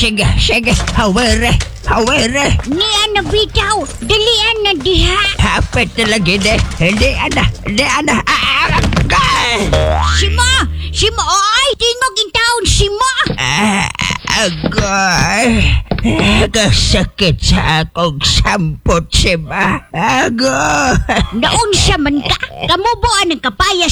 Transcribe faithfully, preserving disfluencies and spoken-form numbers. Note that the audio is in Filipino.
sige, sige. Hawere, hawere. Niya na bitaw. Dalian na diha. Hapit na lagi de. Hindi ana, hindi ana. Ah, ah, Sima! Sima! Ay! Tingog in taon! Sima! ah, agoy. Kasakit sa akong sampot, Sima. Agoy. Naon siya man ka! Kamubuan ng kapaya